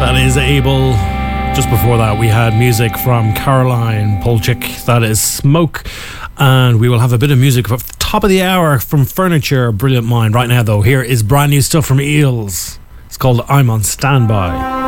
That is Abel. Just before that, we had music from Caroline Polchik. That is Smoke. And we will have a bit of music at the top of the hour from Furniture, Brilliant Mind. Right now, though, here is brand new stuff from Eels. It's called I'm on Standby.